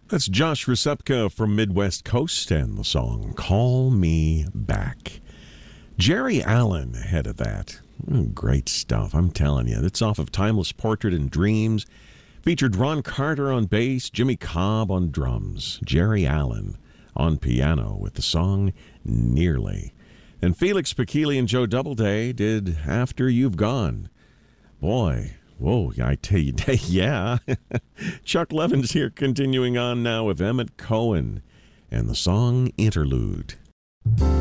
That's Josh Rusepka from Midwest Coast and the song Call Me Back. Jerry Allen ahead of that. Great stuff, I'm telling you. It's off of Timeless Portrait and Dreams. Featured Ron Carter on bass, Jimmy Cobb on drums, Jerry Allen on piano with the song Nearly. And Felix Pikili and Joe Doubleday did After You've Gone. Boy, whoa, I tell you, yeah. Chuck Levin's here continuing on now with Emmett Cohen and the song Interlude.